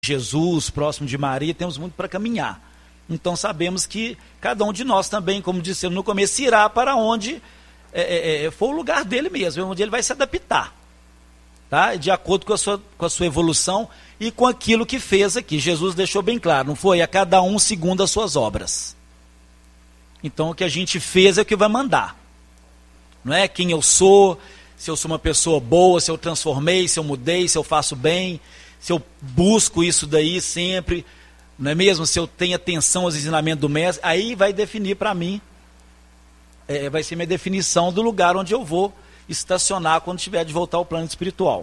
Jesus, próximo de Maria, temos muito para caminhar. Então sabemos que cada um de nós também, como dissemos no começo, irá para onde for o lugar dele mesmo, onde ele vai se adaptar, tá? De acordo com a sua evolução e com aquilo que fez aqui. Jesus deixou bem claro, não foi? A cada um segundo as suas obras. Então o que a gente fez é o que vai mandar. Não é quem eu sou, se eu sou uma pessoa boa, se eu transformei, se eu mudei, se eu faço bem, se eu busco isso daí sempre, não é mesmo? Se eu tenho atenção aos ensinamentos do mestre, aí vai definir para mim, vai ser minha definição do lugar onde eu vou estacionar quando tiver de voltar ao plano espiritual.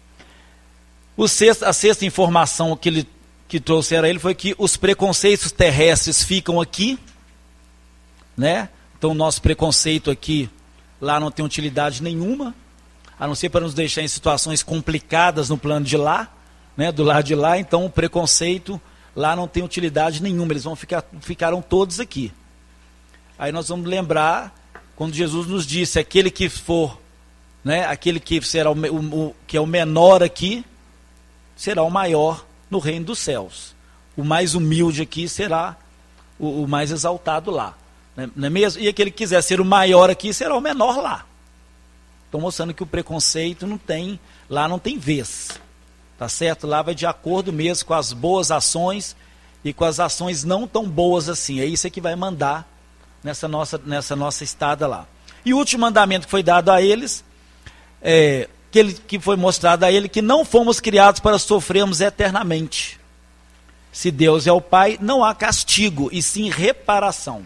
A sexta informação que trouxeram a ele foi que os preconceitos terrestres ficam aqui, né? Então o nosso preconceito aqui, lá não tem utilidade nenhuma, a não ser para nos deixar em situações complicadas no plano de lá, né? Do lado de lá. Então o preconceito lá não tem utilidade nenhuma, eles ficaram todos aqui. Aí nós vamos lembrar quando Jesus nos disse, aquele que for, né, aquele que será que é o menor aqui, será o maior no reino dos céus. O mais humilde aqui será o mais exaltado lá. Não é mesmo? E aquele que quiser ser o maior aqui, será o menor lá. Estou mostrando que o preconceito lá não tem vez. Tá certo? Lá vai de acordo mesmo com as boas ações e com as ações não tão boas assim. É isso que vai mandar nessa nossa estada lá. E o último mandamento que foi dado a eles, que foi mostrado a ele, que não fomos criados para sofrermos eternamente. Se Deus é o Pai, não há castigo, e sim reparação.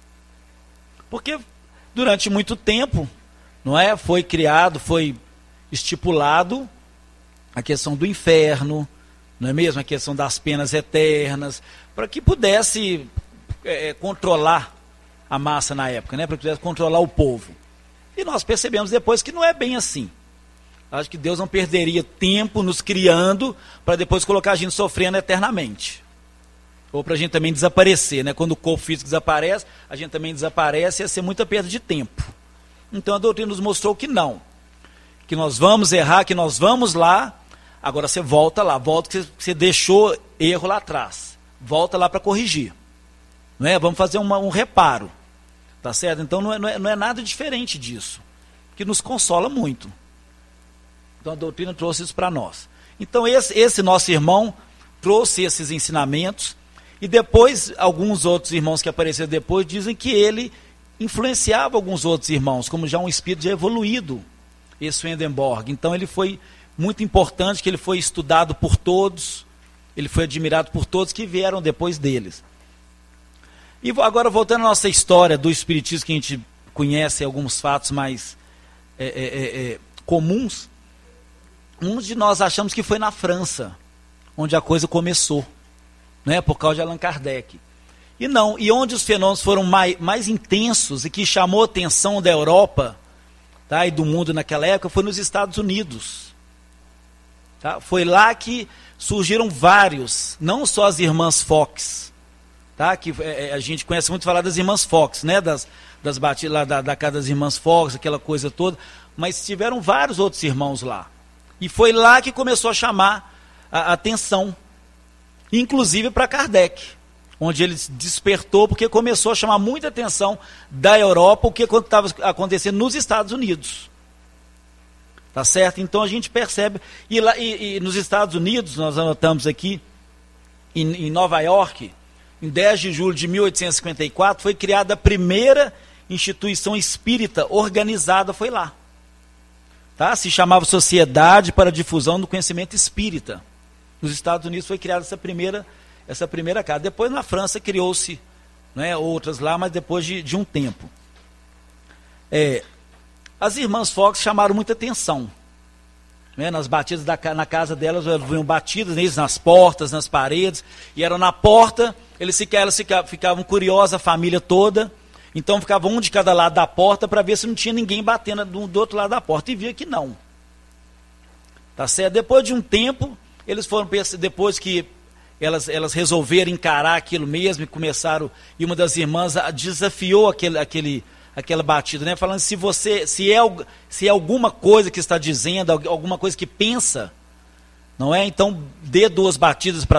Porque durante muito tempo, não é? Foi criado, foi estipulado a questão do inferno, não é mesmo? A questão das penas eternas, para que pudesse controlar a massa na época, né? Para que pudesse controlar o povo. E nós percebemos depois que não é bem assim. Acho que Deus não perderia tempo nos criando para depois colocar a gente sofrendo eternamente. Ou para a gente também desaparecer, né? Quando o corpo físico desaparece, a gente também desaparece, ia ser muita perda de tempo. Então a doutrina nos mostrou que não. Que nós vamos errar, que nós vamos lá, agora você volta lá, volta que você deixou erro lá atrás. Volta lá para corrigir. Não é? Vamos fazer um reparo. Tá certo? Então não é nada diferente disso. Que nos consola muito. Então a doutrina trouxe isso para nós. Então esse nosso irmão trouxe esses ensinamentos. E depois, alguns outros irmãos que apareceram depois dizem que ele influenciava alguns outros irmãos, como já um espírito já evoluído, esse Swedenborg. Então ele foi muito importante, que ele foi estudado por todos, ele foi admirado por todos que vieram depois deles. E agora voltando à nossa história do espiritismo, que a gente conhece alguns fatos mais comuns, uns de nós achamos que foi na França, onde a coisa começou. Né, por causa de Allan Kardec. E não, e onde os fenômenos foram mais intensos e que chamou a atenção da Europa, tá, e do mundo naquela época, foi nos Estados Unidos. Tá? Foi lá que surgiram vários, não só as irmãs Fox, tá, que a gente conhece muito falar das irmãs Fox, né, das batidas lá da casa das irmãs Fox, aquela coisa toda, mas tiveram vários outros irmãos lá. E foi lá que começou a chamar a atenção, inclusive para Kardec, onde ele despertou, porque começou a chamar muita atenção da Europa, o que estava acontecendo nos Estados Unidos. Tá certo? Então a gente percebe, e nos Estados Unidos, nós anotamos aqui, em Nova York, em 10 de julho de 1854, foi criada a primeira instituição espírita organizada, foi lá. Tá? Se chamava Sociedade para a Difusão do Conhecimento Espírita. Nos Estados Unidos foi criada essa primeira casa. Depois na França criou-se, né, outras lá, mas depois de um tempo. As irmãs Fox chamaram muita atenção. Né, nas batidas na casa delas, haviam batidas nas portas, nas paredes, e eram na porta, elas ficavam curiosas, a família toda, então ficavam um de cada lado da porta para ver se não tinha ninguém batendo do outro lado da porta, e via que não. Tá certo? Depois de um tempo, depois que elas resolveram encarar aquilo mesmo e começaram, e uma das irmãs desafiou aquela batida, né, falando, se é alguma coisa que está dizendo, alguma coisa que pensa, não é? Então dê 2 batidas para